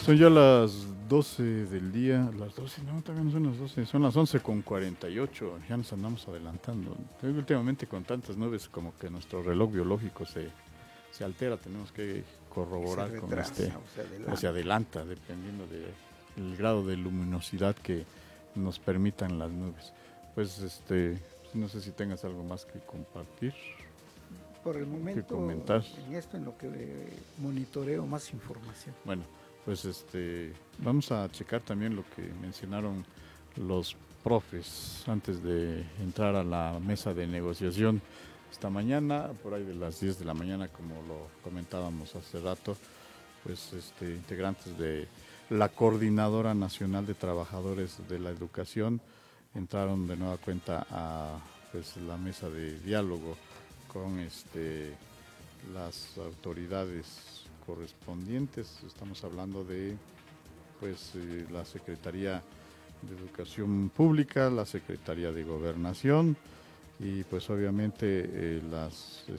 Son ya las 12 del día, las 12, no, todavía no son las 12, son las 11:48, ya nos andamos adelantando. Últimamente con tantas nubes como que nuestro reloj biológico se altera, tenemos que corroborar se con retrasa, o se adelanta dependiendo del grado de luminosidad que nos permitan las nubes. Pues no sé si tengas algo más que compartir. Por el momento, comentar. En esto en lo que monitoreo más información. Bueno, pues vamos a checar también lo que mencionaron los profes antes de entrar a la mesa de negociación esta mañana, por ahí de las 10 de la mañana, como lo comentábamos hace rato, pues integrantes de la Coordinadora Nacional de Trabajadores de la Educación entraron de nueva cuenta a la mesa de diálogo con las autoridades correspondientes. Estamos hablando de la Secretaría de Educación Pública, la Secretaría de Gobernación y pues obviamente la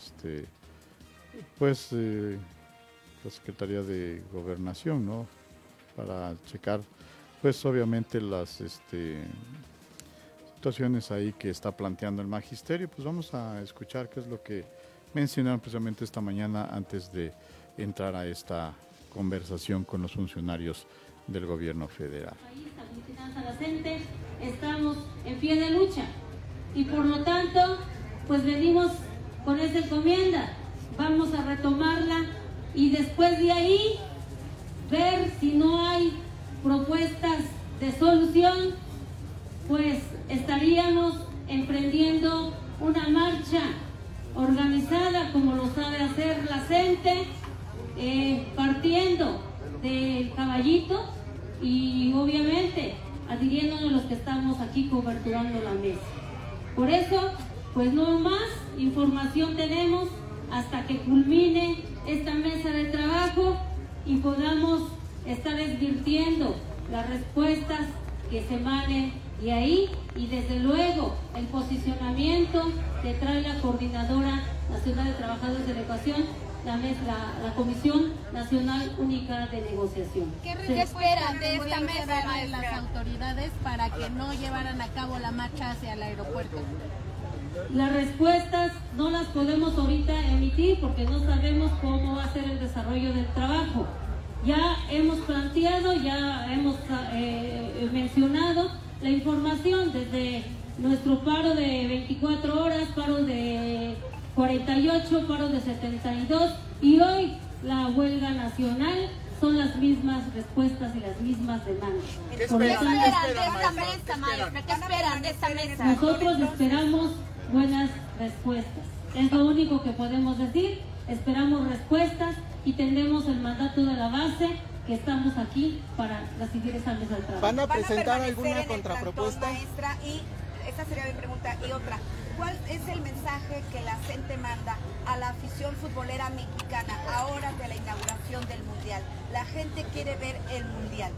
Secretaría de Gobernación, ¿no? Para checar pues obviamente las situaciones ahí que está planteando el magisterio. Pues vamos a escuchar qué es lo que mencionaron precisamente esta mañana antes de entrar a esta conversación con los funcionarios del gobierno federal. Estamos en pie de lucha y por lo tanto pues venimos con esa encomienda, vamos a retomarla y después de ahí ver si no hay propuestas de solución, pues estaríamos emprendiendo una marcha organizada como lo sabe hacer la CENTE, partiendo del Caballito y obviamente adhiriéndonos a los que estamos aquí coberturando la mesa. Por eso, pues no más información tenemos hasta que culmine esta mesa de trabajo y podamos estar advirtiendo las respuestas que se emanen de ahí y desde luego el posicionamiento que trae la Coordinadora Nacional de Trabajadores de la Educación, la Comisión Nacional Única de Negociación. ¿Qué esperan de esta mesa de las autoridades para que no llevaran a cabo la marcha hacia el aeropuerto? Las respuestas no las podemos ahorita emitir porque no sabemos cómo va a ser el desarrollo del trabajo. Ya hemos planteado, ya hemos mencionado la información desde nuestro paro de 24 horas, paro de 48, paro de 72 y hoy la huelga nacional. Son las mismas respuestas y las mismas demandas. ¿Qué esperan de esta mesa, maestra? ¿Qué esperan de esta mesa? Nosotros esperamos buenas respuestas. Es lo único que podemos decir. Esperamos respuestas y tendremos el mandato de la base que estamos aquí para recibir esa mesa de trabajo. ¿Van a presentar alguna contrapropuesta? Maestra, y esa sería mi pregunta. Y otra, ¿cuál es el mensaje que la CENTE manda a la afición futbolera mexicana ahora de la inauguración del Mundial? La gente quiere ver el Mundial.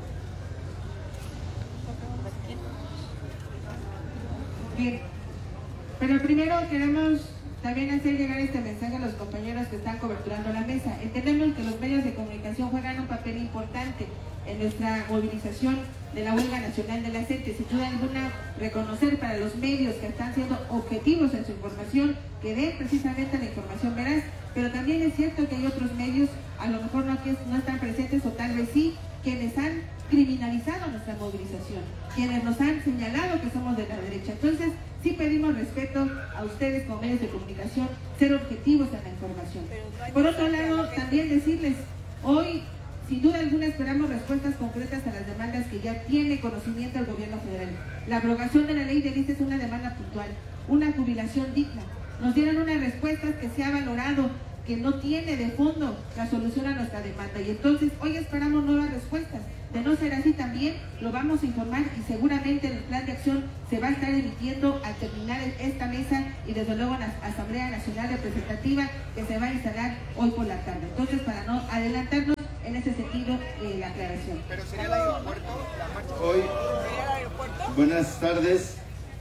Bien, pero primero queremos también hacer llegar este mensaje a los compañeros que están coberturando la mesa. Entendemos que los medios de comunicación juegan un papel importante en nuestra movilización de la huelga nacional de la CENTE. Sin duda alguna, reconocer para los medios que están siendo objetivos en su información, que den precisamente la información veraz, pero también es cierto que hay otros medios, a lo mejor no están presentes o tal vez sí, quienes han criminalizado nuestra movilización, quienes nos han señalado que somos de la derecha. Entonces, sí pedimos respeto a ustedes como medios de comunicación, ser objetivos en la información. Por otro lado, también decirles, hoy, sin duda alguna, esperamos respuestas concretas a las demandas que ya tiene conocimiento el gobierno federal. La abrogación de la ley de ISSSTE es una demanda puntual, una jubilación digna. Nos dieron unas respuestas que se ha valorado, que no tiene de fondo la solución a nuestra demanda. Y entonces, hoy esperamos nuevas respuestas. De no ser así también lo vamos a informar y seguramente el plan de acción se va a estar emitiendo al terminar esta mesa y desde luego en la Asamblea Nacional Representativa que se va a instalar hoy por la tarde. Entonces, para no adelantarnos, en ese sentido, la aclaración. ¿Pero sería el aeropuerto? Hoy, buenas tardes.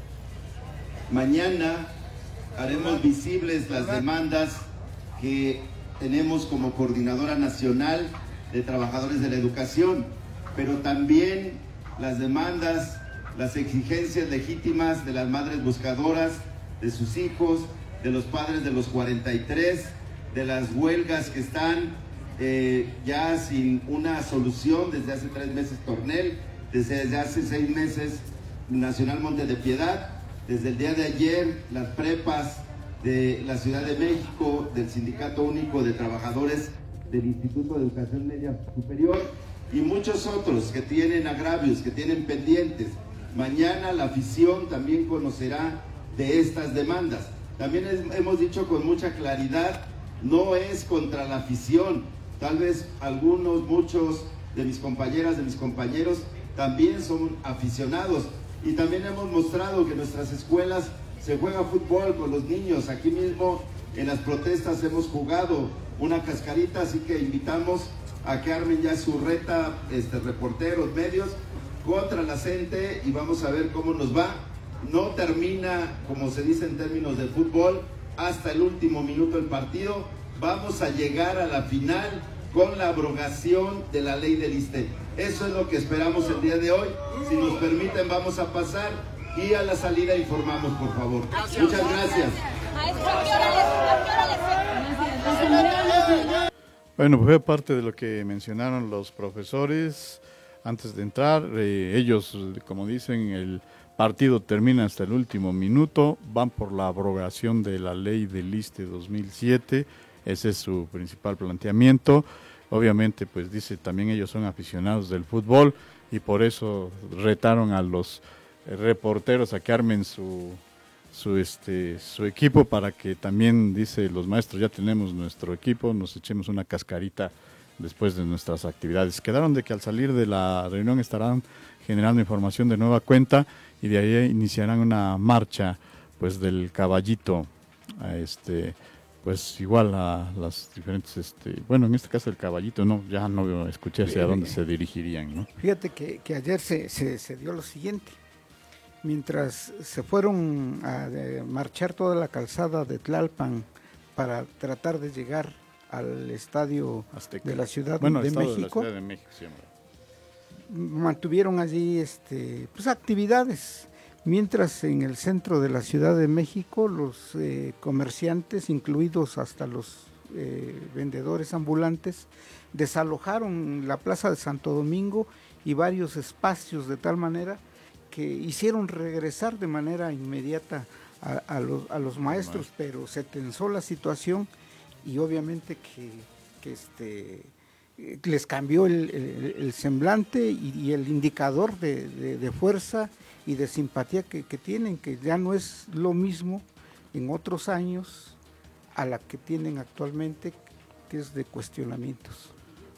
Mañana haremos visibles las demandas que tenemos como Coordinadora Nacional de trabajadores de la educación, pero también las demandas, las exigencias legítimas de las madres buscadoras, de sus hijos, de los padres de los 43, de las huelgas que están ya sin una solución desde hace 3 meses Tornel, desde hace 6 meses Nacional Monte de Piedad, desde el día de ayer las prepas de la Ciudad de México, del Sindicato Único de Trabajadores del Instituto de Educación Media Superior y muchos otros que tienen agravios, que tienen pendientes. Mañana la afición también conocerá de estas demandas. También hemos dicho con mucha claridad, no es contra la afición. Tal vez muchos de mis compañeras, de mis compañeros también son aficionados y también hemos mostrado que en nuestras escuelas se juega fútbol con los niños. Aquí mismo en las protestas hemos jugado una cascarita, así que invitamos a que armen ya su reta, reporteros, medios, contra la gente y vamos a ver cómo nos va. No termina, como se dice en términos de fútbol, hasta el último minuto del partido. Vamos a llegar a la final con la abrogación de la ley del ISSSTE. Eso es lo que esperamos el día de hoy. Si nos permiten, vamos a pasar y a la salida informamos, por favor. Muchas gracias. Bueno, fue parte de lo que mencionaron los profesores antes de entrar. Ellos, como dicen, el partido termina hasta el último minuto, van por la abrogación de la ley del ISSSTE 2007, ese es su principal planteamiento. Obviamente, pues dice, también ellos son aficionados del fútbol y por eso retaron a los reporteros a que armen su equipo para que también, dice, los maestros ya tenemos nuestro equipo, nos echemos una cascarita después de nuestras actividades. Quedaron de que al salir de la reunión estarán generando información de nueva cuenta y de ahí iniciarán una marcha pues del Caballito pues igual a las diferentes bueno, en este caso el Caballito ya no escuché hacia dónde se dirigirían, ¿no? Fíjate que ayer se dio lo siguiente. Mientras se fueron a marchar toda la calzada de Tlalpan para tratar de llegar al estadio Azteca de la Ciudad de México. De la Ciudad de México, sí, mantuvieron allí pues actividades, mientras en el centro de la Ciudad de México los comerciantes, incluidos hasta los vendedores ambulantes, desalojaron la Plaza de Santo Domingo y varios espacios de tal manera que hicieron regresar de manera inmediata a los maestros, pero se tensó la situación y obviamente que les cambió el semblante y el indicador de fuerza y de simpatía que tienen, que ya no es lo mismo en otros años a la que tienen actualmente, que es de cuestionamientos.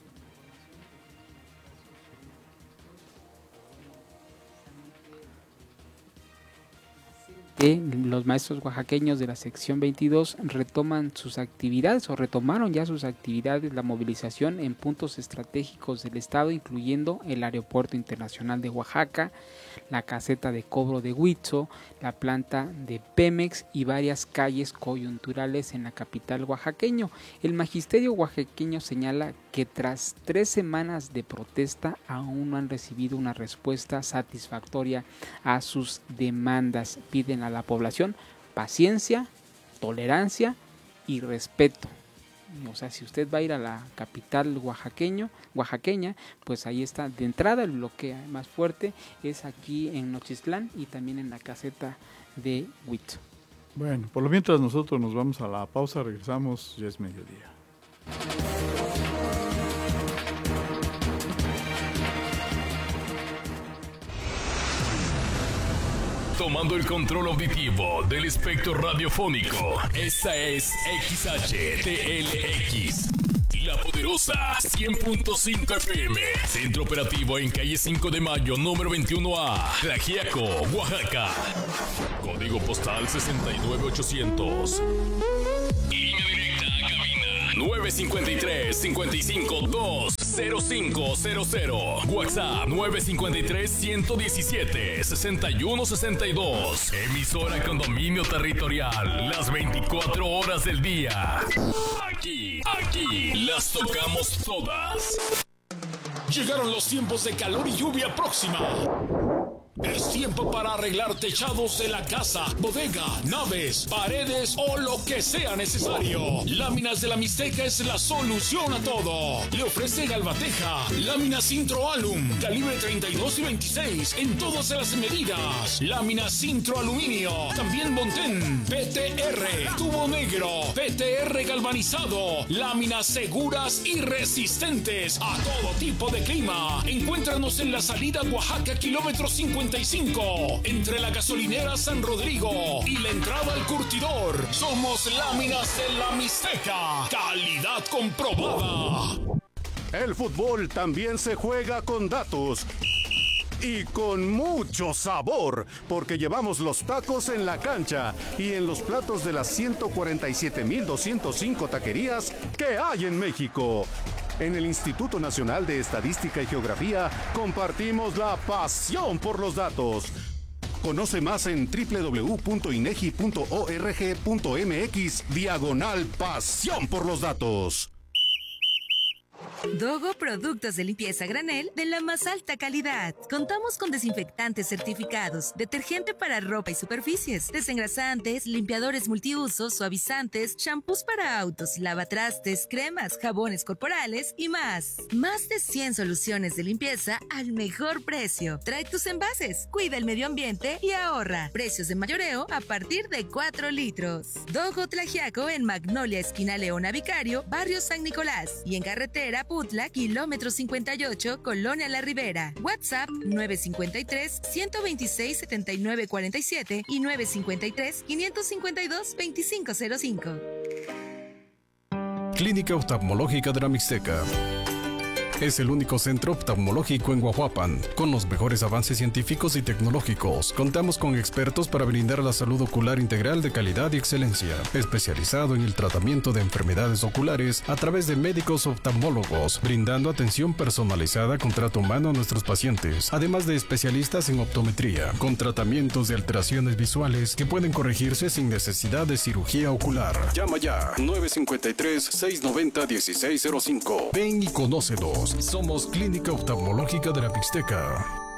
Los maestros oaxaqueños de la sección 22 retoman sus actividades o retomaron ya sus actividades, la movilización en puntos estratégicos del estado, incluyendo el Aeropuerto Internacional de Oaxaca, la caseta de cobro de Huitzo, la planta de Pemex y varias calles coyunturales en la capital oaxaqueño. El magisterio oaxaqueño señala que tras 3 semanas de protesta aún no han recibido una respuesta satisfactoria a sus demandas. Piden a la población paciencia, tolerancia y respeto. O sea, si usted va a ir a la capital oaxaqueña, pues ahí está. De entrada el bloqueo más fuerte es aquí en Nochistlán y también en la caseta de Huitzo. Bueno, por lo mientras nosotros nos vamos a la pausa, regresamos, ya es mediodía. Tomando el control auditivo del espectro radiofónico, esta es XHTLX, La Poderosa 100.5 FM, centro operativo en calle 5 de Mayo, número 21A, Tlaxiaco, Oaxaca, código postal 69800, línea directa a cabina 953-55-2. 6500. WhatsApp 953-117-6162. Emisora con dominio territorial. Las 24 horas del día. Aquí las tocamos todas. Llegaron los tiempos de calor y lluvia próxima. Es tiempo para arreglar techados de la casa, bodega, naves, paredes o lo que sea necesario. Láminas de la Mixteca es la solución a todo. Le ofrece Galvateja, láminas Intro Alum, calibre 32 y 26 en todas las medidas. Láminas Intro Aluminio, también Montén, PTR, tubo negro, PTR galvanizado, láminas seguras y resistentes a todo tipo de clima. Encuéntranos en la salida Oaxaca, kilómetro 55, entre la gasolinera San Rodrigo y la entrada al curtidor. Somos Láminas de la Mixteca, calidad comprobada. El fútbol también se juega con datos. Y con mucho sabor, porque llevamos los tacos en la cancha y en los platos de las 147,205 taquerías que hay en México. En el Instituto Nacional de Estadística y Geografía compartimos la pasión por los datos. Conoce más en www.inegi.org.mx/pasión por los datos. Dogo Productos de Limpieza Granel de la más alta calidad. Contamos con desinfectantes certificados, detergente para ropa y superficies, desengrasantes, limpiadores multiusos, suavizantes, champús para autos, lavatrastes, cremas, jabones corporales y más. Más de 100 soluciones de limpieza al mejor precio. Trae tus envases, cuida el medio ambiente y ahorra. Precios de mayoreo a partir de 4 litros. Dogo Tlaxiaco en Magnolia, esquina Leona Vicario, barrio San Nicolás, y en carretera Putla, kilómetro 58, Colonia La Ribera. WhatsApp 953-126-7947 y 953-552-2505. Clínica Oftalmológica de la Mixteca. Es el único centro oftalmológico en Guajuapan, con los mejores avances científicos y tecnológicos. Contamos con expertos para brindar la salud ocular integral de calidad y excelencia, especializado en el tratamiento de enfermedades oculares a través de médicos oftalmólogos, brindando atención personalizada con trato humano a nuestros pacientes, además de especialistas en optometría, con tratamientos de alteraciones visuales que pueden corregirse sin necesidad de cirugía ocular. Llama ya, 953-690-1605. Ven y conócenos. Somos Clínica Oftalmológica de la Mixteca.